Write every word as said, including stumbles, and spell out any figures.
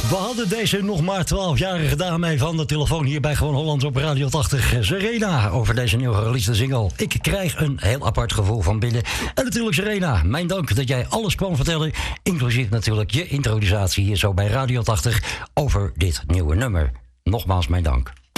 We hadden deze nog maar twaalfjarige dame van de telefoon hier bij Gewoon Hollands op Radio tachtig. Serena, over deze nieuw gereleasede single. Ik krijg een heel apart gevoel van binnen. En natuurlijk Serena, mijn dank dat jij alles kwam vertellen. Inclusief natuurlijk je introducatie hier zo bij Radio tachtig over dit nieuwe nummer. Nogmaals mijn dank.